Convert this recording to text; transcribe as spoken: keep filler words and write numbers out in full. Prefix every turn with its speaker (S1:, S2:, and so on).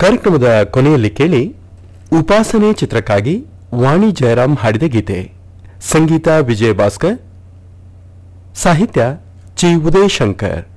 S1: ಕಾರ್ಯಕ್ರಮದ ಕೊನೆಯಲ್ಲಿ ಕೇಳಿ ಉಪಾಸನೆ ಚಿತ್ರಕ್ಕಾಗಿ ವಾಣಿ ಜಯರಾಮ್ ಹಾಡಿದ ಗೀತೆ. ಸಂಗೀತ ವಿಜಯ ಭಾಸ್ಕರ್, ಸಾಹಿತ್ಯ ಚಿ ಉದಯಶಂಕರ್.